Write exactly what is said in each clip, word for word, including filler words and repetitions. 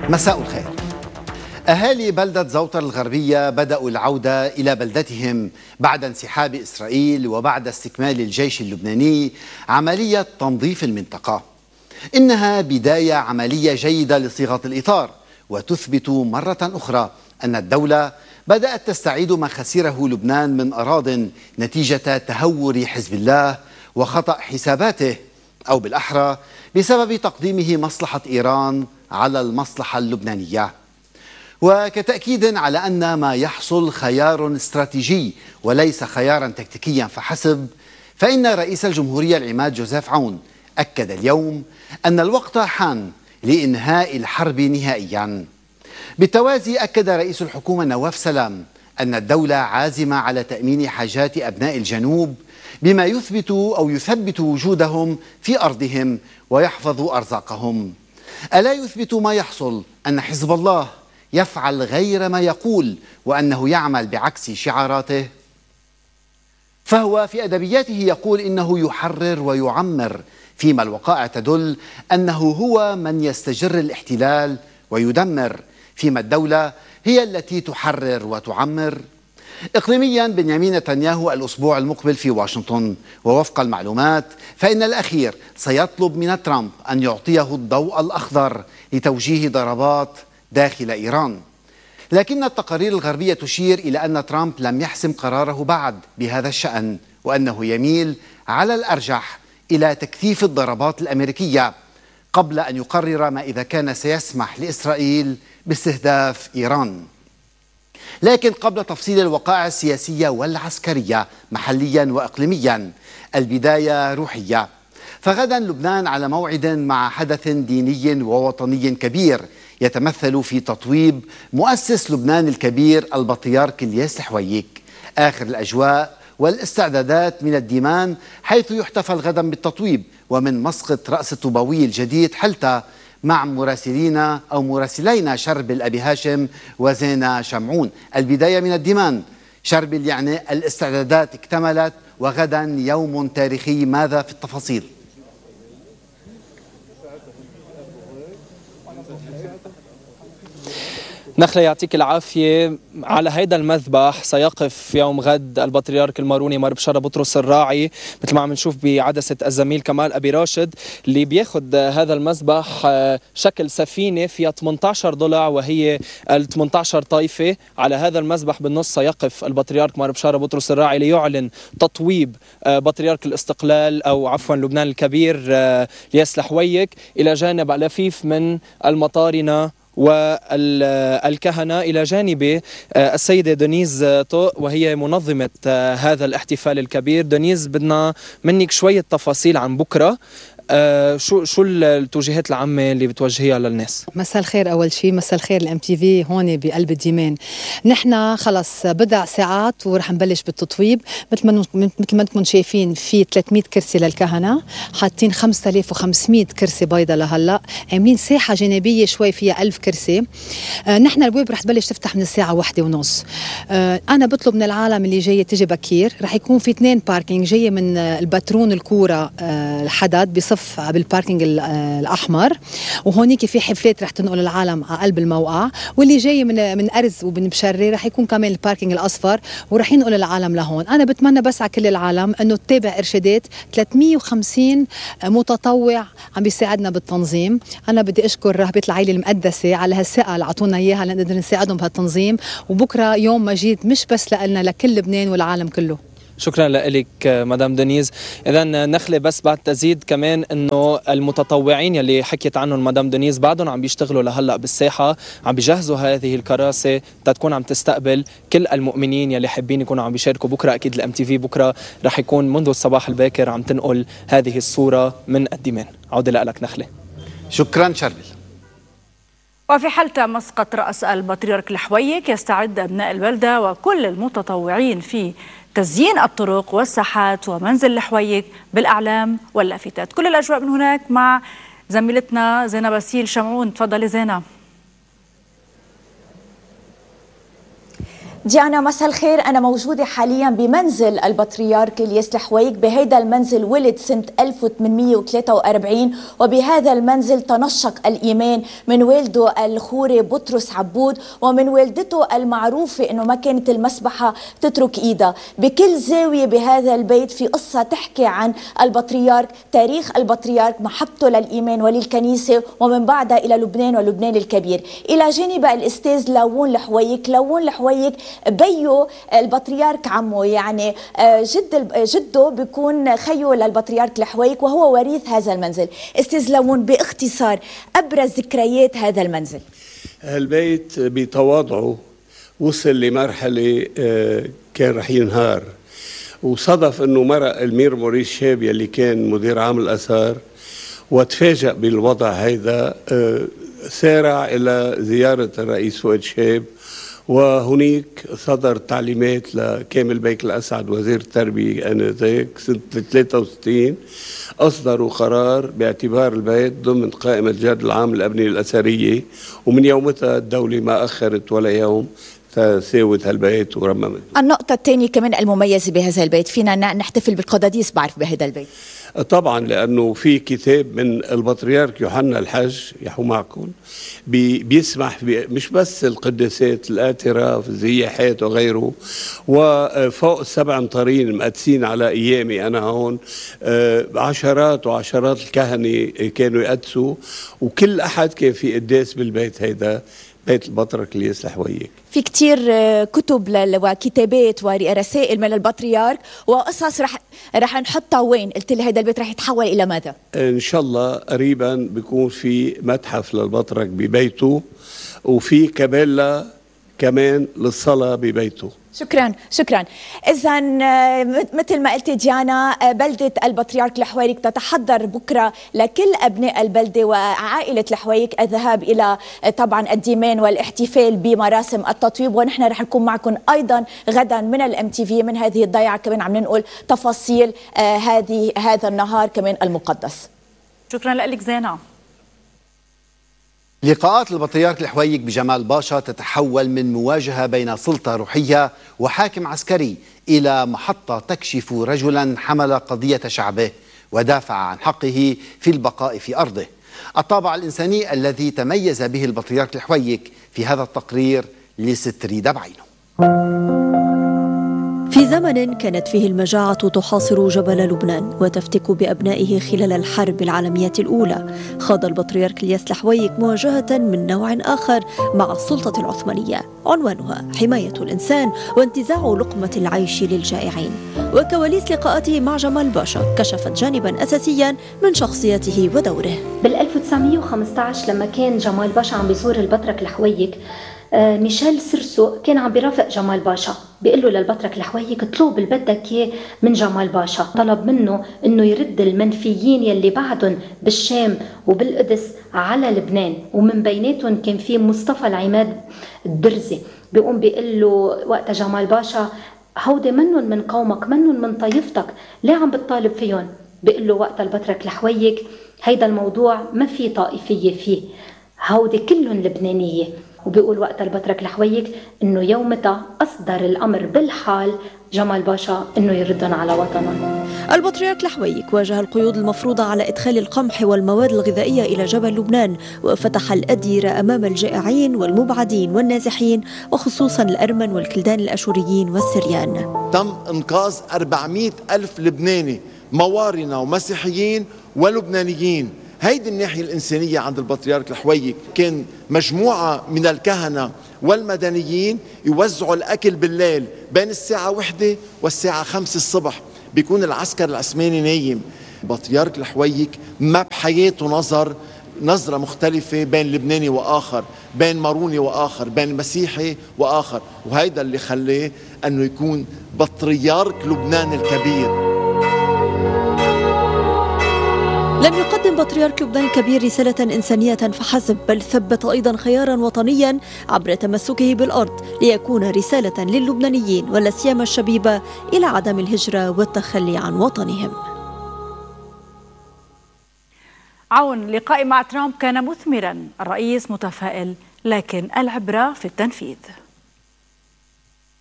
مساء الخير. أهالي بلدة زوطر الغربية بدأوا العودة إلى بلدتهم بعد انسحاب إسرائيل وبعد استكمال الجيش اللبناني عملية تنظيف المنطقة. إنها بداية عملية جيدة لصياغة الإطار، وتثبت مرة أخرى أن الدولة بدأت تستعيد ما خسره لبنان من أراضٍ نتيجة تهور حزب الله وخطأ حساباته، أو بالأحرى بسبب تقديمه مصلحة إيران على المصلحة اللبنانية. وكتأكيد على أن ما يحصل خيار استراتيجي وليس خيارا تكتيكيا فحسب، فإن رئيس الجمهورية العماد جوزيف عون أكد اليوم أن الوقت حان لإنهاء الحرب نهائيا. بالتوازي أكد رئيس الحكومة نواف سلام أن الدولة عازمة على تأمين حاجات أبناء الجنوب بما يثبت أو يثبت وجودهم في أرضهم ويحفظ أرزاقهم. ألا يثبت ما يحصل أن حزب الله يفعل غير ما يقول وأنه يعمل بعكس شعاراته؟ فهو في أدبياته يقول إنه يحرر ويعمر، فيما الوقائع تدل أنه هو من يستجر الاحتلال ويدمر، فيما الدولة هي التي تحرر وتعمر. إقليميا، بنيامين نتنياهو الأسبوع المقبل في واشنطن، ووفق المعلومات فإن الأخير سيطلب من ترامب أن يعطيه الضوء الأخضر لتوجيه ضربات داخل إيران. لكن التقارير الغربية تشير إلى أن ترامب لم يحسم قراره بعد بهذا الشأن، وأنه يميل على الأرجح إلى تكثيف الضربات الأمريكية قبل أن يقرر ما إذا كان سيسمح لإسرائيل باستهداف إيران. لكن قبل تفصيل الوقائع السياسية والعسكرية محليا وإقليميا، البداية روحية. فغدا لبنان على موعد مع حدث ديني ووطني كبير يتمثل في تطويب مؤسس لبنان الكبير البطريرك الياس الحويك. آخر الأجواء والاستعدادات من الديمان، حيث يحتفل غدا بالتطويب ومن مسقط رأس الطوباوي الجديد حلتا مع مراسلينا أو مراسلينا شربل أبي هاشم وزينة شمعون. البداية من الديمان. شربل يعني الاستعدادات اكتملت وغدا يوم تاريخي، ماذا في التفاصيل؟ نخلة يعطيك العافية. على هيدا المذبح سيقف يوم غد البطريرك الماروني مار بشارة بطرس الراعي، مثل ما عم نشوف بعدسة الزميل كمال أبي راشد، اللي بياخد هذا المذبح شكل سفينة فيها ثمانية عشر ضلع، وهي ال ثمانية عشر طائفة. على هذا المذبح بالنص سيقف البطريرك مار بشارة بطرس الراعي ليعلن تطويب بطريرك الاستقلال أو عفوا لبنان الكبير الياس الحويك، إلى جانب لفيف من المطارنة والكهنة، إلى جانب السيدة دونيز طوق وهي منظمة هذا الاحتفال الكبير. دونيز، بدنا منك شوية تفاصيل عن بكرة. آه شو شو التوجيهات العامة اللي بتوجهيها للناس؟ مساء الخير. أول شيء مساء الخير الام تي في هون بقلب الديمان. نحن خلص بضع ساعات ورح نبلش بالتطويب. مثل ما مثل ما انتم شايفين في ثلاثمئة كرسي للكهنة، حاطين خمسة آلاف وخمسمئة كرسي بيضاء لهلا، عاملين ساحة جانبية شوي فيها ألف كرسي. آه نحن البواب رح تبلش تفتح من الساعة واحدة ونص. آه أنا بطلب من العالم اللي جاية تجي بكير. رح يكون في اثنين باركينج جاية من الباترون الكورة آه الحداد بصف بالباركينج الاحمر، وهونيك في حفلات رح تنقل العالم على قلب الموقع، واللي جاي من من ارز ومن بشري رح يكون كمان الباركينج الاصفر ورح ينقل العالم لهون. انا بتمنى بس على كل العالم انه تتابع ارشادات. ثلاثمئة وخمسين متطوع عم بيساعدنا بالتنظيم. انا بدي اشكر رهبة العائله المقدسه على هالثقه اللي اعطونا اياها لنقدر نساعدهم بهالتنظيم، وبكره يوم مجيد مش بس لنا، لكل لبنان والعالم كله. شكرا لك مدام دونيز. إذا نخلة بس بعد تزيد كمان انه المتطوعين يلي حكيت عنهم مدام دونيز بعدهم عم بيشتغلوا لهلا بالساحة، عم بيجهزوا هذه الكراسي تتكون عم تستقبل كل المؤمنين يلي حابين يكونوا عم بيشاركوا بكره. اكيد الام تي في بكره رح يكون منذ الصباح الباكر عم تنقل هذه الصورة من الديمان. عودة لك نخلة. شكرا شربل. وفي حالة مسقط رأس البطريرك الحويك، يستعد أبناء البلدة وكل المتطوعين في تزيين الطرق والساحات ومنزل الحويك بالأعلام واللافتات. كل الأجواء من هناك مع زميلتنا زينة باسيل شمعون. تفضلي زينة. ديانا مساء الخير. أنا موجودة حاليا بمنزل البطريرك الياس الحويك. بهذا المنزل ولد سنة ألف وثمانمئة وثلاثة وأربعين، وبهذا المنزل تنشق الإيمان من والده الخوري بطرس عبود ومن والدته المعروفة أنه ما كانت المسبحة تترك إيدها. بكل زاوية بهذا البيت في قصة تحكي عن البطريرك، تاريخ البطريرك، محبته للإيمان وللكنيسة، ومن بعدها إلى لبنان ولبنان الكبير. إلى جانب الأستاذ لاوون الحويك. لاوون الحويك بيو البطريرك عمه، يعني جد جده بيكون خيو للبطريرك الحويك وهو وريث هذا المنزل. استاذ لاوون، باختصار ابرز ذكريات هذا المنزل. البيت بتواضعه وصل لمرحله كان رح ينهار، وصدف انه مرق المير موريس شاب يلي كان مدير عام الاثار وتفاجأ بالوضع هيدا، سارع الى زياره الرئيس فؤاد شاب، وهناك صدر تعليمات لكامل بيك الأسعد وزير التربية آنذاك سنة ثلاثة وستين، أصدروا قرار باعتبار البيت ضمن قائمة الجهاز العام للأبنية الأثرية، ومن يومتها الدولة ما أخرت ولا يوم تساوت هالبيت ورممت. النقطة الثانية كمان المميزة بهذا البيت، فينا نحتفل بالقداديس بعرف بهذا البيت. طبعا لأنه في كتاب من البطريرك يوحنا الحج يحو معكم بي بيسمح مش بس القداسات الاعتراف الزياحات وغيره، وفوق السبع مطارين المقدسين على أيامي أنا هون عشرات وعشرات الكهنة كانوا يقدسوا، وكل أحد كان في قداس بالبيت هيدا بيت البطرك الياس الحويك. في كتير كتب وكتابات ورسائل من البطريرك وقصص رح رح نحطها وين؟ قلت لي هذا البيت رح يتحول إلى ماذا؟ إن شاء الله قريبا بيكون في متحف للبطرك ببيته، وفي كابيلا كمان للصلاة ببيته. شكرا شكرا. إذا مثل ما قلت ديانا، بلدة البطريرك الحويك تتحضر بكرة لكل أبناء البلدة وعائلة الحويك الذهاب إلى طبعا الديمان والاحتفال بمراسم التطويب، ونحن رح نكون معكم أيضا غدا من الام تي في من هذه الضيعة، كمان عم ننقل تفاصيل هذه هذا النهار كمان المقدس. شكرا لك زينة. لقاءات البطريرك الحويك بجمال باشا تتحول من مواجهة بين سلطة روحية وحاكم عسكري إلى محطة تكشف رجلا حمل قضية شعبه ودافع عن حقه في البقاء في أرضه. الطابع الإنساني الذي تميز به البطريرك الحويك في هذا التقرير لستريد بعينه. في زمن كانت فيه المجاعة تحاصر جبل لبنان وتفتك بأبنائه خلال الحرب العالمية الأولى، خاض البطريرك الياس الحويك مواجهة من نوع آخر مع السلطة العثمانية، عنوانها حماية الإنسان وانتزاع لقمة العيش للجائعين. وكواليس لقاءاته مع جمال باشا كشفت جانبا أساسيا من شخصيته ودوره. بال ألف وتسعمئة وخمسة عشر لما كان جمال باشا عم بيزور البطرك الحويك، آه ميشيل سيرسو كان عم بيرافق جمال باشا، بيقول له للبطرك الحويك اطلب اللي بدك اياه من جمال باشا. طلب منه انه يرد المنفيين يلي بعدهم بالشام وبالقدس على لبنان، ومن بيناتهم كان في مصطفى العماد الدرزي. بيقوم بيقول له وقت جمال باشا هودي منهم من قومك، منهم من طائفتك، ليه عم بتطالب فيهم؟ بيقول له وقت البطرك الحويك هيدا الموضوع ما في طائفية فيه، هودي كلهم لبنانية. وبيقول وقت البطرك الحويك انه يومتها اصدر الامر بالحال جمال باشا انه يردهم على وطنهم. البطريرك الحويك واجه القيود المفروضة على إدخال القمح والمواد الغذائية إلى جبل لبنان، وفتح الأديرة أمام الجائعين والمبعدين والنازحين، وخصوصا الأرمن والكلدان الأشوريين والسريان. تم إنقاذ أربعمئة ألف لبناني، موارنة ومسيحيين ولبنانيين. هيدي الناحية الإنسانية عند البطريرك الحويك. كان مجموعة من الكهنة والمدنيين يوزعوا الأكل بالليل بين الساعة واحدة والساعة خمسة الصبح، بيكون العسكر العثماني نايم. البطريرك الحويك ما بحياته نظر نظرة مختلفة بين لبناني وآخر، بين ماروني وآخر، بين مسيحي وآخر، وهيدا اللي خلاه أنه يكون بطريرك لبنان الكبير. لم يقدم بطريرك لبنان الكبير رسالة إنسانية فحسب، بل ثبت أيضا خيارا وطنيا عبر تمسكه بالأرض، ليكون رسالة للبنانيين ولا سيما الشبيبة إلى عدم الهجرة والتخلي عن وطنهم. عون لقاء مع ترامب كان مثمرا، الرئيس متفائل، لكن العبرة في التنفيذ.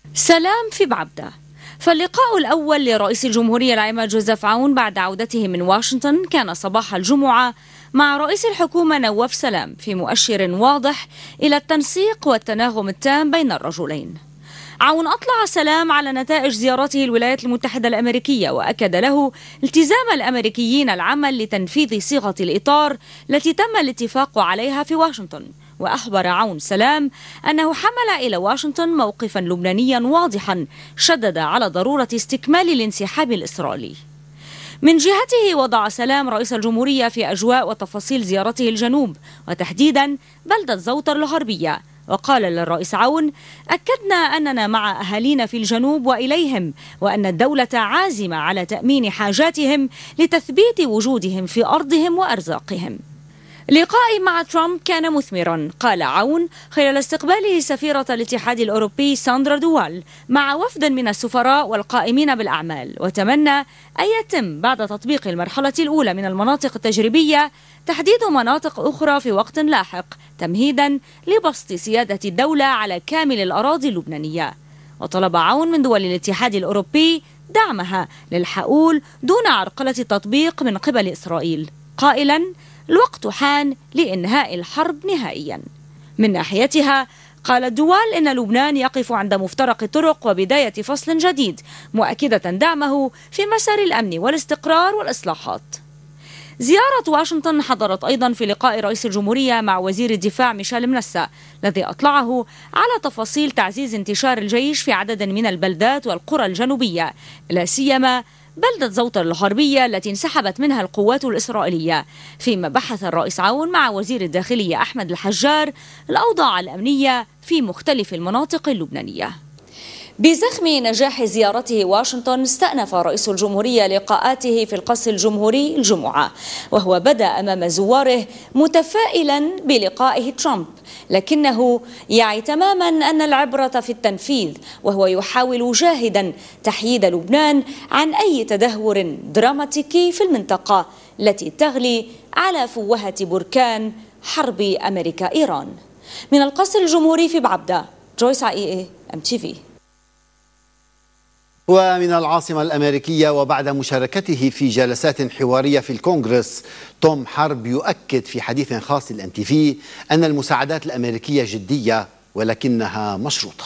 سلام في بعبدة. فاللقاء الأول لرئيس الجمهورية العام جوزيف عون بعد عودته من واشنطن كان صباح الجمعة مع رئيس الحكومة نواف سلام في مؤشر واضح إلى التنسيق والتناغم التام بين الرجلين. عون أطلع سلام على نتائج زيارته الولايات المتحدة الأمريكية وأكد له التزام الأمريكيين العمل لتنفيذ صيغة الإطار التي تم الاتفاق عليها في واشنطن. وأخبر عون سلام أنه حمل إلى واشنطن موقفا لبنانيا واضحا شدد على ضرورة استكمال الانسحاب الإسرائيلي. من جهته وضع سلام رئيس الجمهورية في أجواء وتفاصيل زيارته الجنوب وتحديدا بلدة زوطر الغربية، وقال للرئيس عون: أكدنا أننا مع أهالينا في الجنوب وإليهم، وأن الدولة عازمة على تأمين حاجاتهم لتثبيت وجودهم في أرضهم وأرزاقهم. لقائي مع ترامب كان مثمرا، قال عون خلال استقباله سفيرة الاتحاد الأوروبي ساندرا دوال مع وفد من السفراء والقائمين بالأعمال، وتمنى أن يتم بعد تطبيق المرحلة الأولى من المناطق التجريبية تحديد مناطق أخرى في وقت لاحق تمهيدا لبسط سيادة الدولة على كامل الأراضي اللبنانية. وطلب عون من دول الاتحاد الأوروبي دعمها للحقول دون عرقلة التطبيق من قبل إسرائيل، قائلا: الوقت حان لإنهاء الحرب نهائيا. من ناحيتها قالت دوال إن لبنان يقف عند مفترق الطرق وبداية فصل جديد، مؤكدة دعمه في مسار الأمن والاستقرار والإصلاحات. زيارة واشنطن حضرت أيضا في لقاء رئيس الجمهورية مع وزير الدفاع ميشيل منسى، الذي أطلعه على تفاصيل تعزيز انتشار الجيش في عدد من البلدات والقرى الجنوبية، لا سيما بلدة زوطر الغربية التي انسحبت منها القوات الإسرائيلية، فيما بحث الرئيس عون مع وزير الداخلية أحمد الحجار الأوضاع الأمنية في مختلف المناطق اللبنانية. بزخم نجاح زيارته واشنطن، استأنف رئيس الجمهورية لقاءاته في القصر الجمهوري الجمعة، وهو بدأ أمام زواره متفائلا بلقائه ترامب، لكنه يعي تماما أن العبرة في التنفيذ، وهو يحاول جاهدا تحييد لبنان عن أي تدهور دراماتيكي في المنطقة التي تغلي على فوهة بركان حرب أمريكا إيران. من القصر الجمهوري في بعبدة، جويس عقيقي، أم تي في. ومن العاصمة الأمريكية وبعد مشاركته في جلسات حوارية في الكونغرس، توم حرب يؤكد في حديث خاص للإم تي في أن المساعدات الأمريكية جدية ولكنها مشروطة.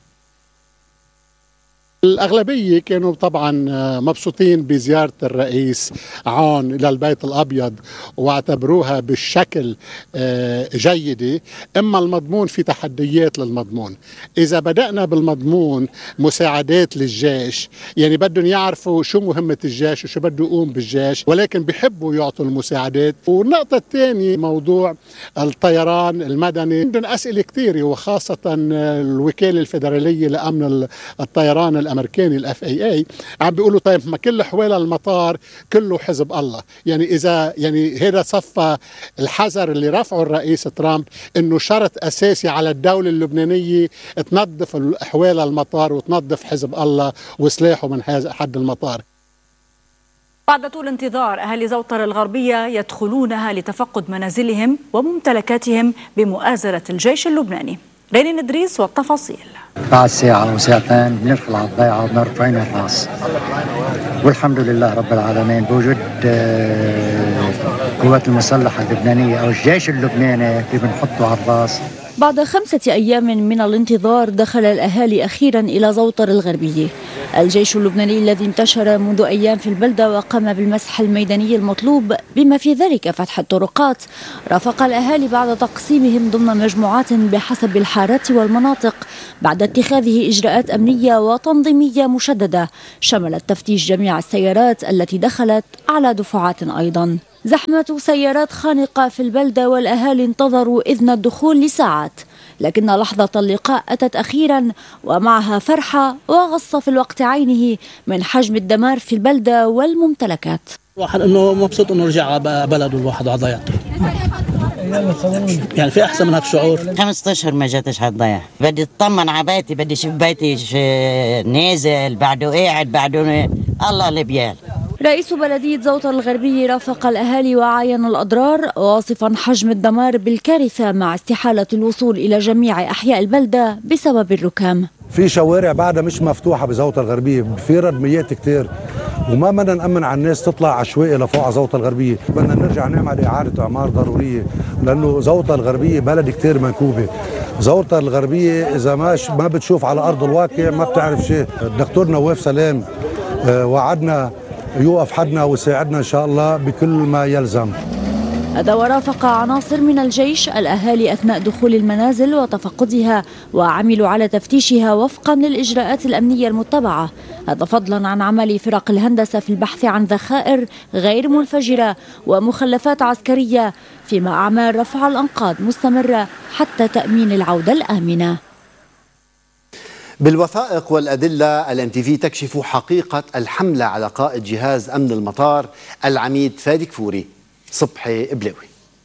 الأغلبية كانوا طبعا مبسوطين بزيارة الرئيس عون إلى البيت الأبيض واعتبروها بالشكل جيدة. إما المضمون في تحديات للمضمون. إذا بدأنا بالمضمون مساعدات للجيش، يعني بدهم يعرفوا شو مهمة الجيش وشو بده يقوم بالجيش، ولكن بيحبوا يعطوا المساعدات. والنقطة الثانية موضوع الطيران المدني، عندهم أسئلة كثيرة، وخاصة الوكالة الفيدرالية لأمن الطيران الامريكاني الاف اي اي عم بيقولوا طيب ما كل حوالي المطار كله حزب الله. يعني اذا يعني هذا صفى الحذر اللي رفعه الرئيس ترامب انه شرط اساسي على الدوله اللبنانيه تنظف حوالي المطار وتنظف حزب الله وسلاحه من هذا حد المطار. بعد طول انتظار، أهالي زوطر الغربية يدخلونها لتفقد منازلهم وممتلكاتهم بمؤازرة الجيش اللبناني. ريني ندريس والتفاصيل. بعد ساعة أو ساعتين بندخل على الضيعة وبنرفع عين الراس، والحمد لله رب العالمين بوجود القوات المسلحة اللبنانية أو الجيش اللبناني اللي بنحطه على الراس. بعد خمسة أيام من الانتظار دخل الأهالي أخيرا إلى زوطر الغربية. الجيش اللبناني الذي انتشر منذ أيام في البلدة وقام بالمسح الميداني المطلوب بما في ذلك فتح الطرقات، رافق الأهالي بعد تقسيمهم ضمن مجموعات بحسب الحارات والمناطق بعد اتخاذه إجراءات أمنية وتنظيمية مشددة شملت تفتيش جميع السيارات التي دخلت على دفعات أيضا. زحمة سيارات خانقة في البلدة والأهالي انتظروا إذن الدخول لساعات، لكن لحظة اللقاء أتت أخيرا ومعها فرحة وغصة في الوقت عينه من حجم الدمار في البلدة والممتلكات. الواحد انه مبسوط انه رجع على بلده الواحد على ضيعته، يعني في احسن من هذا الشعور. خمسة اشهر ما جاتش على الضيعه، بدي اطمن على بيتي، بدي اشوف بيتي نازل بعده قاعد بعده الله اللي بيال. رئيس بلدية زوطة الغربية رافق الأهالي وعاين الأضرار، واصفا حجم الدمار بالكارثة مع استحالة الوصول إلى جميع أحياء البلدة بسبب الركام. في شوارع بعدها مش مفتوحة بزوطة الغربية، في ردميات كتير، وما بدنا نأمن على الناس تطلع عشوائي لفوق على زوطة الغربية. بدنا نرجع نعمل إعادة إعمار ضرورية، لأنه زوطة الغربية بلد كتير منكوبة. زوطة الغربية إذا ماش ما بتشوف على أرض الواقع ما بتعرف شيء. الدكتور نواف سلام وعدنا يوقف حدنا ويساعدنا إن شاء الله بكل ما يلزم. هذا ورافق عناصر من الجيش الأهالي أثناء دخول المنازل وتفقدها، وعملوا على تفتيشها وفقا للإجراءات الأمنية المتبعة. هذا فضلا عن عمل فرق الهندسة في البحث عن ذخائر غير منفجرة ومخلفات عسكرية، فيما أعمال رفع الأنقاض مستمرة حتى تأمين العودة الآمنة. بالوثائق والأدلة الام تي في تكشف حقيقة الحملة على قائد جهاز أمن المطار العميد فادي كفوري. صبحي بلاوي.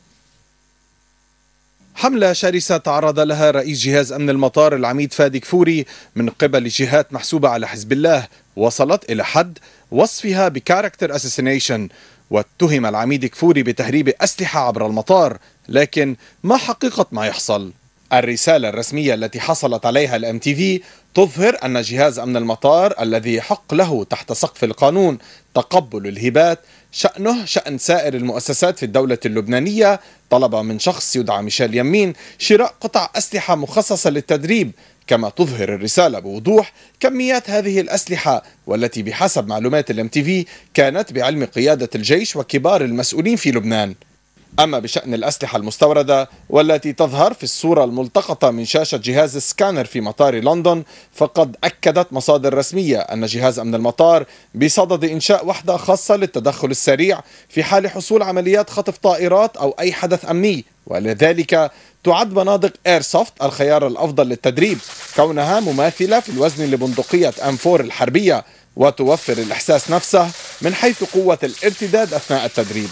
حملة شرسة تعرض لها رئيس جهاز أمن المطار العميد فادي كفوري من قبل جهات محسوبة على حزب الله، وصلت إلى حد وصفها بكاركتر اساسينيشن، واتهم العميد كفوري بتهريب أسلحة عبر المطار. لكن ما حقيقة ما يحصل؟ الرسالة الرسمية التي حصلت عليها الام تي في تظهر أن جهاز أمن المطار الذي حق له تحت سقف القانون تقبل الهبات شأنه شأن سائر المؤسسات في الدولة اللبنانية، طلب من شخص يدعى ميشيل يمين شراء قطع أسلحة مخصصة للتدريب. كما تظهر الرسالة بوضوح كميات هذه الأسلحة، والتي بحسب معلومات الام تي في كانت بعلم قيادة الجيش وكبار المسؤولين في لبنان. أما بشأن الأسلحة المستوردة والتي تظهر في الصورة الملتقطة من شاشة جهاز سكانر في مطار لندن، فقد أكدت مصادر رسمية أن جهاز أمن المطار بصدد إنشاء وحدة خاصة للتدخل السريع في حال حصول عمليات خطف طائرات أو أي حدث أمني، ولذلك تعد بنادق ايرسوفت الخيار الأفضل للتدريب، كونها مماثلة في الوزن لبندقية ام فور الحربية، وتوفر الإحساس نفسه من حيث قوة الارتداد أثناء التدريب.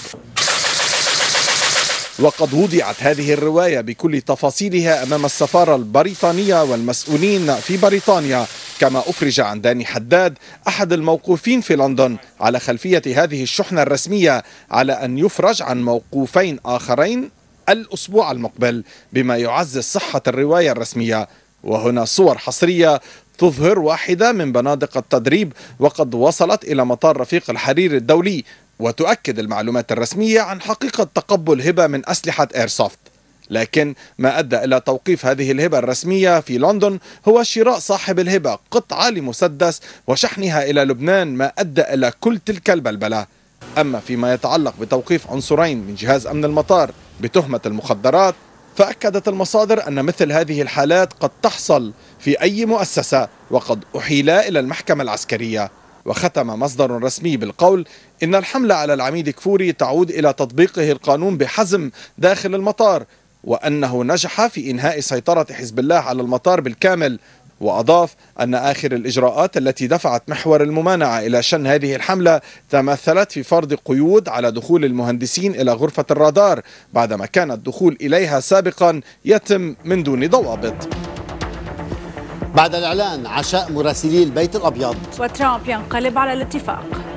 وقد وضعت هذه الرواية بكل تفاصيلها أمام السفارة البريطانية والمسؤولين في بريطانيا، كما أفرج عن داني حداد أحد الموقوفين في لندن على خلفية هذه الشحنة الرسمية على أن يفرج عن موقوفين آخرين الأسبوع المقبل، بما يعزز صحة الرواية الرسمية. وهنا صور حصرية تظهر واحدة من بنادق التدريب وقد وصلت إلى مطار رفيق الحرير الدولي، وتؤكد المعلومات الرسمية عن حقيقة تقبل هبة من أسلحة ايرسوفت. لكن ما أدى إلى توقيف هذه الهبة الرسمية في لندن هو شراء صاحب الهبة قطعة لمسدس وشحنها إلى لبنان، ما أدى إلى كل تلك البلبلة. أما فيما يتعلق بتوقيف عنصرين من جهاز أمن المطار بتهمة المخدرات، فأكدت المصادر أن مثل هذه الحالات قد تحصل في أي مؤسسة، وقد أحيلا إلى المحكمة العسكرية. وختم مصدر رسمي بالقول إن الحملة على العميد كفوري تعود إلى تطبيقه القانون بحزم داخل المطار، وأنه نجح في إنهاء سيطرة حزب الله على المطار بالكامل. وأضاف أن آخر الإجراءات التي دفعت محور الممانعة إلى شن هذه الحملة تمثلت في فرض قيود على دخول المهندسين إلى غرفة الرادار، بعدما كان الدخول إليها سابقا يتم من دون ضوابط. بعد الإعلان عشاء مراسلي البيت الأبيض، وترامب ينقلب على الاتفاق.